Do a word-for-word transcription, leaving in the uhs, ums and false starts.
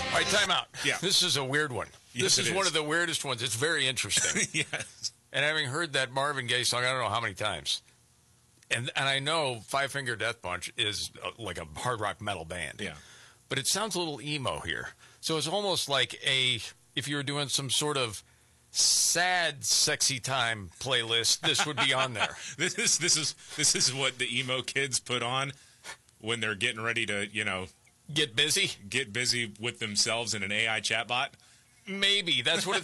All right, time out. Yeah. This is a weird one. Yes, this is, it one is. of the weirdest ones. It's very interesting. Yes. And having heard that Marvin Gaye song, I don't know how many times. And and I know Five Finger Death Punch is uh, like a hard rock metal band. Yeah. But it sounds a little emo here. So it's almost like a, if you were doing some sort of sad, sexy time playlist, this would be on there. This is this is this is what the emo kids put on when they're getting ready to, you know, Get busy? get busy with themselves in an A I chatbot. Maybe. That's what it